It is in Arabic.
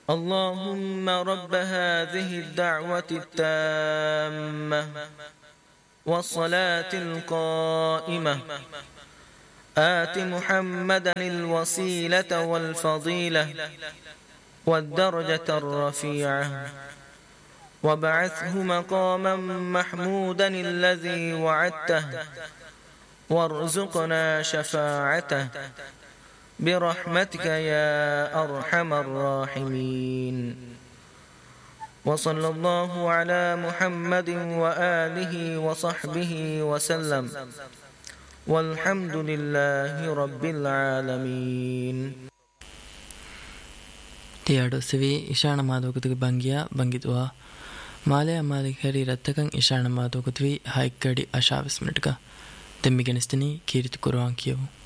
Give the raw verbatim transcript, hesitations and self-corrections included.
اللهم رب هذه الدعوة التامة والصلاة القائمة آت محمدا الوسيلة والفضيلة والدرجة الرفيعة وابعثه مقاما محمودا الذي وعدته وارزقنا شفاعته برحمتك يا أرحم الراحمين. وصلى الله على محمد وآله وصحبه وسلم والحمد لله رب العالمين. tiyaɗo siwi ishana maadogutigi bangiya bangitwa ಮಾಲೆ ಅಮಾಲಿಗೆ ಹರಿ ರತ್ತಕಂ ಇಶಾಣ ಮಾದೋಗುತ್ವಿ ಹೈಕ್ಕಡಿ ಅಶಾವಿಸ್ ಮಿನಿಟ್ಗ ತೆಮ್ಮಿಗೆನಿಸ್ತೀನಿ ಕೀರಿತು ಕುರುವಾನ್ ಕಿಯವು